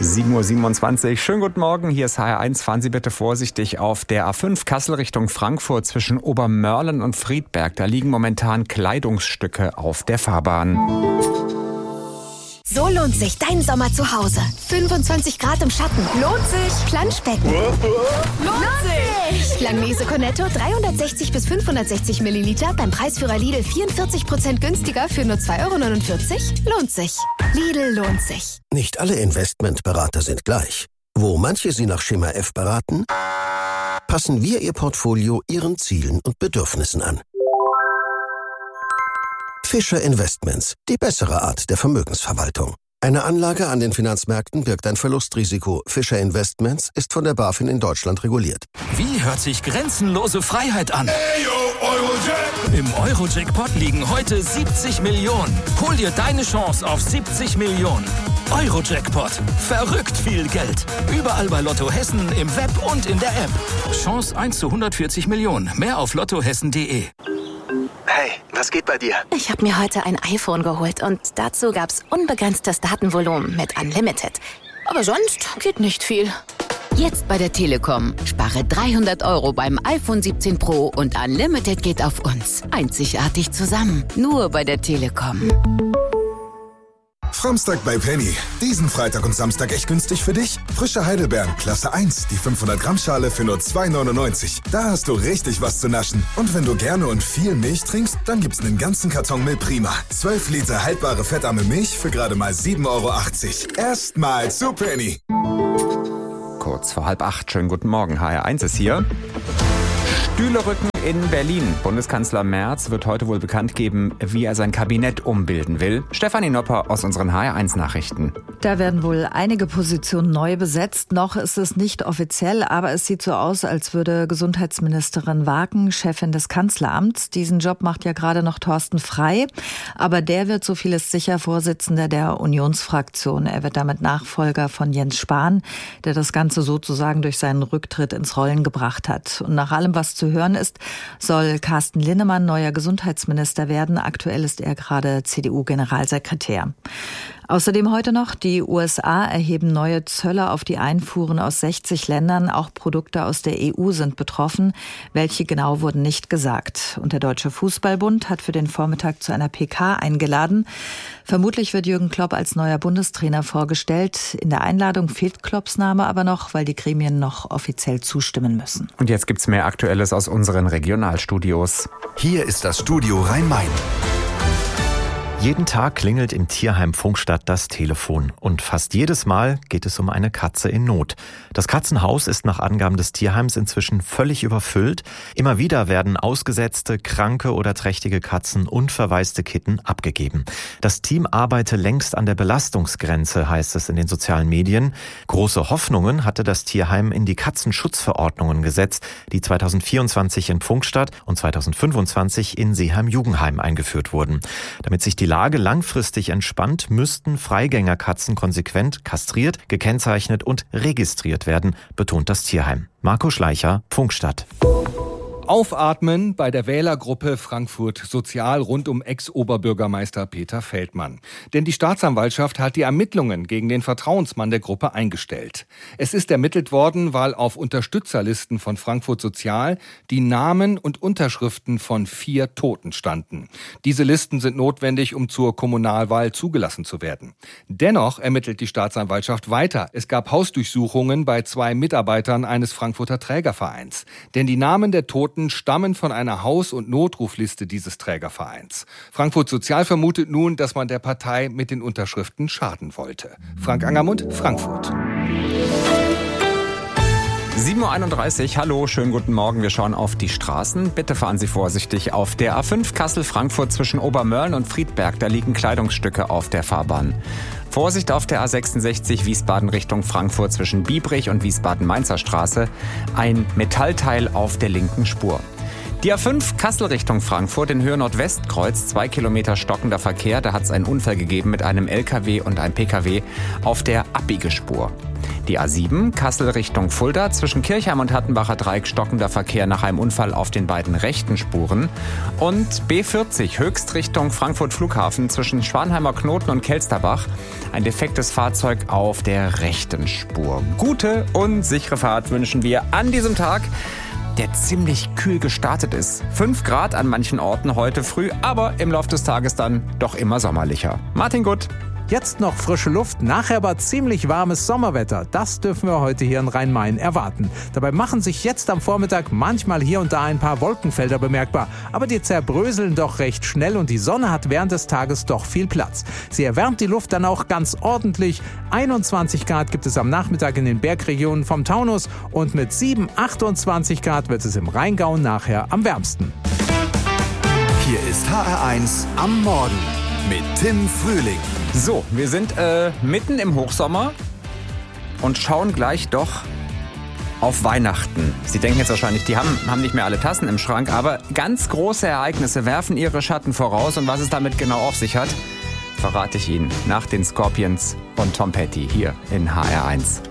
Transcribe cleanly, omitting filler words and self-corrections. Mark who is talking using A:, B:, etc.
A: 7:27 Uhr. Schönen guten Morgen, hier ist HR1. Fahren Sie bitte vorsichtig auf der A5 Kassel Richtung Frankfurt zwischen Obermörlen und Friedberg. Da liegen momentan Kleidungsstücke auf der Fahrbahn.
B: So lohnt sich dein Sommer zu Hause. 25 Grad im Schatten. Lohnt sich. Planschbecken. Lohnt sich. Langnese Cornetto 360 bis 560 Milliliter beim Preisführer Lidl 44% günstiger für nur 2,49 €. Lohnt sich. Lidl lohnt sich.
C: Nicht alle Investmentberater sind gleich. Wo manche Sie nach Schema F beraten, passen wir Ihr Portfolio Ihren Zielen und Bedürfnissen an. Fischer Investments, die bessere Art der Vermögensverwaltung. Eine Anlage an den Finanzmärkten birgt ein Verlustrisiko. Fischer Investments ist von der BaFin in Deutschland reguliert.
D: Wie hört sich grenzenlose Freiheit an? Im Euro-Jackpot liegen heute 70 Millionen. Hol dir deine Chance auf 70 Millionen. Euro-Jackpot. Verrückt viel Geld. Überall bei Lotto Hessen, im Web und in der App. Chance 1 zu 140 Millionen. Mehr auf lottohessen.de.
C: Hey, was geht bei dir?
B: Ich habe mir heute ein iPhone geholt und dazu gab's unbegrenztes Datenvolumen mit Unlimited. Aber sonst geht nicht viel.
E: Jetzt bei der Telekom. Spare 300 € beim iPhone 17 Pro und Unlimited geht auf uns. Einzigartig zusammen. Nur bei der Telekom.
F: Framstag bei Penny. Diesen Freitag und Samstag echt günstig für dich? Frische Heidelbeeren, Klasse 1, die 500-Gramm-Schale für nur 2,99 €. Da hast du richtig was zu naschen. Und wenn du gerne und viel Milch trinkst, dann gibt's einen ganzen Karton Milprima. 12 Liter haltbare fettarme Milch für gerade mal 7,80 €. Erstmal zu Penny.
A: Kurz vor 7:30. Schönen guten Morgen, HR1 ist hier. Stühlerücken in Berlin. Bundeskanzler Merz wird heute wohl bekannt geben, wie er sein Kabinett umbilden will. Stefanie Nopper aus unseren HR1-Nachrichten.
G: Da werden wohl einige Positionen neu besetzt. Noch ist es nicht offiziell, aber es sieht so aus, als würde Gesundheitsministerin Waken Chefin des Kanzleramts. Diesen Job macht ja gerade noch Thorsten Frey. Aber der wird, so viel ist sicher, Vorsitzender der Unionsfraktion. Er wird damit Nachfolger von Jens Spahn, der das Ganze sozusagen durch seinen Rücktritt ins Rollen gebracht hat. Und nach allem, was zu hören ist, soll Carsten Linnemann neuer Gesundheitsminister werden. Aktuell ist er gerade CDU-Generalsekretär. Außerdem heute noch, die USA erheben neue Zölle auf die Einfuhren aus 60 Ländern. Auch Produkte aus der EU sind betroffen. Welche genau wurden nicht gesagt. Und der Deutsche Fußballbund hat für den Vormittag zu einer PK eingeladen. Vermutlich wird Jürgen Klopp als neuer Bundestrainer vorgestellt. In der Einladung fehlt Klopps Name aber noch, weil die Gremien noch offiziell zustimmen müssen.
A: Und jetzt gibt's mehr Aktuelles aus unseren Regionalstudios.
H: Hier ist das Studio Rhein-Main. Jeden Tag klingelt im Tierheim Pfungstadt das Telefon und fast jedes Mal geht es um eine Katze in Not. Das Katzenhaus ist nach Angaben des Tierheims inzwischen völlig überfüllt. Immer wieder werden ausgesetzte, kranke oder trächtige Katzen und verwaiste Kitten abgegeben. Das Team arbeite längst an der Belastungsgrenze, heißt es in den sozialen Medien. Große Hoffnungen hatte das Tierheim in die Katzenschutzverordnungen gesetzt, die 2024 in Pfungstadt und 2025 in Seeheim-Jugendheim eingeführt wurden. Damit sich die Lage langfristig entspannt, müssten Freigängerkatzen konsequent kastriert, gekennzeichnet und registriert werden, betont das Tierheim. Marco Schleicher, Pfungstadt.
I: Aufatmen bei der Wählergruppe Frankfurt Sozial rund um Ex-Oberbürgermeister Peter Feldmann. Denn die Staatsanwaltschaft hat die Ermittlungen gegen den Vertrauensmann der Gruppe eingestellt. Es ist ermittelt worden, weil auf Unterstützerlisten von Frankfurt Sozial die Namen und Unterschriften von 4 Toten standen. Diese Listen sind notwendig, um zur Kommunalwahl zugelassen zu werden. Dennoch ermittelt die Staatsanwaltschaft weiter. Es gab Hausdurchsuchungen bei 2 Mitarbeitern eines Frankfurter Trägervereins. Denn die Namen der Toten stammen von einer Haus- und Notrufliste dieses Trägervereins. Frankfurt Sozial vermutet nun, dass man der Partei mit den Unterschriften schaden wollte. Frank Angermund, Frankfurt.
A: 7:31 Uhr, hallo, schönen guten Morgen. Wir schauen auf die Straßen. Bitte fahren Sie vorsichtig auf der A5 Kassel-Frankfurt zwischen Obermörlen und Friedberg. Da liegen Kleidungsstücke auf der Fahrbahn. Vorsicht auf der A66 Wiesbaden Richtung Frankfurt zwischen Biebrich und Wiesbaden-Mainzer Straße. Ein Metallteil auf der linken Spur. Die A5 Kassel Richtung Frankfurt in Höhe Nordwestkreuz, 2 Kilometer stockender Verkehr. Da hat es einen Unfall gegeben mit einem LKW und einem PKW auf der Abbiegespur. Die A7 Kassel Richtung Fulda, zwischen Kirchheim und Hattenbacher Dreieck stockender Verkehr nach einem Unfall auf den beiden rechten Spuren. Und B40 Höchst Richtung Frankfurt Flughafen, zwischen Schwanheimer Knoten und Kelsterbach, ein defektes Fahrzeug auf der rechten Spur. Gute und sichere Fahrt wünschen wir an diesem Tag, der ziemlich kühl gestartet ist. 5 Grad an manchen Orten heute früh, aber im Laufe des Tages dann doch immer sommerlicher. Martin Gutt.
J: Jetzt noch frische Luft, nachher aber ziemlich warmes Sommerwetter. Das dürfen wir heute hier in Rhein-Main erwarten. Dabei machen sich jetzt am Vormittag manchmal hier und da ein paar Wolkenfelder bemerkbar. Aber die zerbröseln doch recht schnell und die Sonne hat während des Tages doch viel Platz. Sie erwärmt die Luft dann auch ganz ordentlich. 21 Grad gibt es am Nachmittag in den Bergregionen vom Taunus und mit 28 Grad wird es im Rheingau nachher am wärmsten.
K: Hier ist HR1 am Morgen mit Tim Frühling.
A: So, wir sind mitten im Hochsommer und schauen gleich doch auf Weihnachten. Sie denken jetzt wahrscheinlich, die haben nicht mehr alle Tassen im Schrank, aber ganz große Ereignisse werfen ihre Schatten voraus. Und was es damit genau auf sich hat, verrate ich Ihnen nach den Scorpions und Tom Petty hier in HR1.